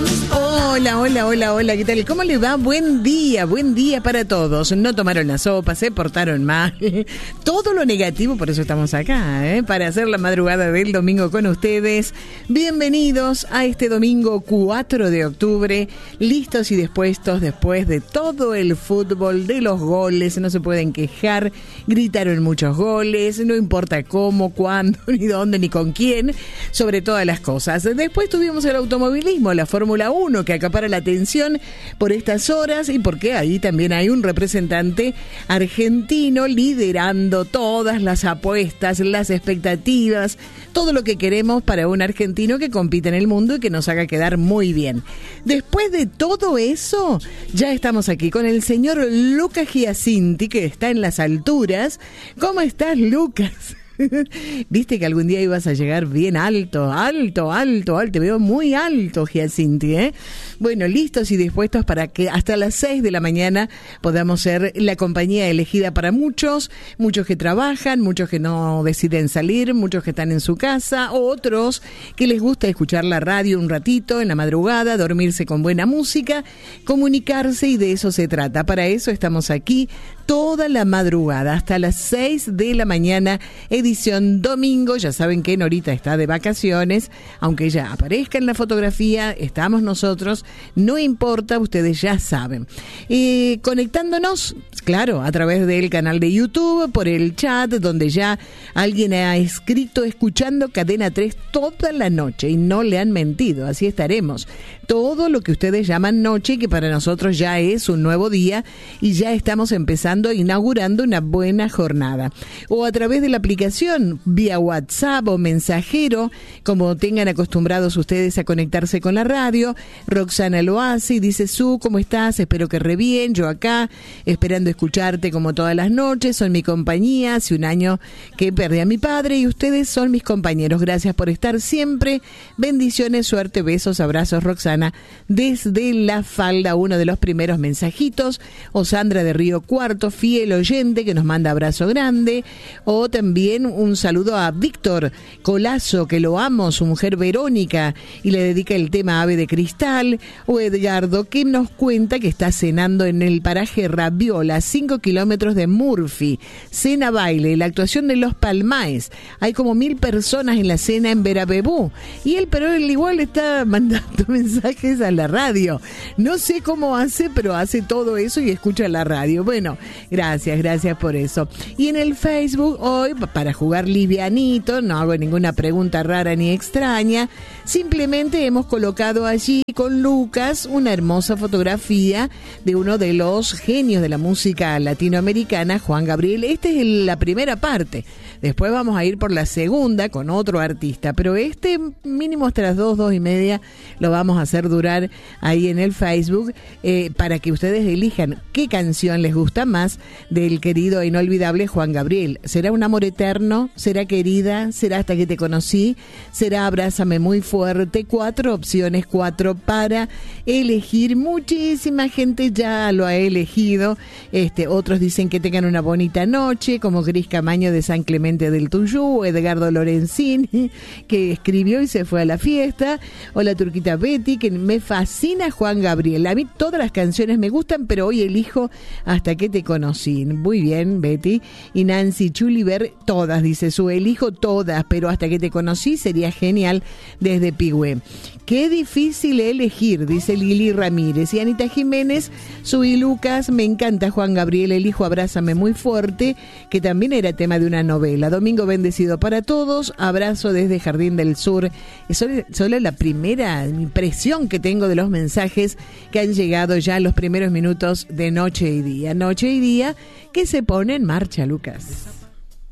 Hola, ¿qué tal? ¿Cómo le va? Buen día para todos. No tomaron la sopa, se portaron mal. Todo lo negativo, por eso estamos acá, para hacer la madrugada del domingo con ustedes. Bienvenidos a este domingo 4 de octubre, listos y dispuestos después de todo el fútbol, de los goles, no se pueden quejar, gritaron muchos goles, no importa cómo, cuándo, ni dónde, ni con quién, sobre todas las cosas. Después tuvimos el automovilismo, la Fórmula 1, que acapara la atención por estas horas y porque ahí también hay un representante argentino liderando todas las apuestas, las expectativas, todo lo que queremos para un argentino que compite en el mundo y que nos haga quedar muy bien. Después de todo eso, ya estamos aquí con el señor Lucas Giacinti, que está en las alturas. ¿Cómo estás, Lucas? Viste que algún día ibas a llegar bien alto, te veo muy alto, Giacinti, Bueno, listos y dispuestos para que hasta las 6 de la mañana podamos ser la compañía elegida para muchos que trabajan, muchos que no deciden salir, muchos que están en su casa, otros que les gusta escuchar la radio un ratito en la madrugada, dormirse con buena música, comunicarse, y de eso se trata. Para eso estamos aquí toda la madrugada, hasta las 6 de la mañana, edición domingo. Ya saben que Norita está de vacaciones, aunque ella aparezca en la fotografía, estamos nosotros, no importa, ustedes ya saben. Conectándonos, claro, a través del canal de YouTube, por el chat, donde ya alguien ha escrito, escuchando Cadena 3 toda la noche, y no le han mentido, así estaremos. Todo lo que ustedes llaman noche, que para nosotros ya es un nuevo día, y ya estamos inaugurando una buena jornada. O a través de la aplicación, vía WhatsApp o mensajero, como tengan acostumbrados ustedes a conectarse con la radio. Roxana lo hace y dice: Su, ¿cómo estás? Espero que re bien, yo acá, esperando escucharte como todas las noches, son mi compañía, hace un año que perdí a mi padre y ustedes son mis compañeros, gracias por estar siempre, bendiciones, suerte, besos, abrazos, Roxana, desde La Falda, uno de los primeros mensajitos. O Sandra de Río Cuarto, fiel oyente, que nos manda abrazo grande. O también un saludo a Víctor Colazo, que lo amo, su mujer Verónica, y le dedica el tema Ave de Cristal. O Edgardo, que nos cuenta que está cenando en el paraje Raviola, 5 kilómetros de Murphy. Cena baile, la actuación de Los Palmaes. Hay como 1000 personas en la cena en Verabebú. Y pero él igual está mandando mensajes a la radio. No sé cómo hace, pero hace todo eso y escucha la radio. Bueno, gracias por eso. Y en el Facebook hoy, para jugar livianito, no hago ninguna pregunta rara ni extraña, simplemente hemos colocado allí con Lucas una hermosa fotografía de uno de los genios de la música latinoamericana, Juan Gabriel. Esta es la primera parte. Después vamos a ir por la segunda con otro artista, pero mínimo hasta las 2:30 lo vamos a hacer durar ahí en el Facebook, para que ustedes elijan qué canción les gusta más del querido e inolvidable Juan Gabriel. ¿Será Un amor eterno? ¿Será Querida? ¿Será Hasta que te conocí? ¿Será Abrázame muy fuerte? 4 opciones, 4 para elegir. Muchísima gente ya lo ha elegido. Otros dicen que tengan una bonita noche, como Gris Camaño de San Clemente del Tuyú, Edgardo Lorenzini, que escribió y se fue a la fiesta. O la turquita Betty, que me fascina Juan Gabriel. A mí todas las canciones me gustan, pero hoy elijo Hasta que te conocí. Muy bien, Betty. Y Nancy Chuliver, todas, dice Su, elijo todas, pero Hasta que te conocí sería genial, desde Pigüé. Qué difícil elegir, dice Lili Ramírez. Y Anita Jiménez, Su y Lucas, me encanta Juan Gabriel, elijo Abrázame muy fuerte, que también era tema de una novela. Domingo bendecido para todos, abrazo desde Jardín del Sur. Es solo la primera impresión que tengo de los mensajes que han llegado ya en los primeros minutos de Noche y Día. Noche y Día que se pone en marcha, Lucas.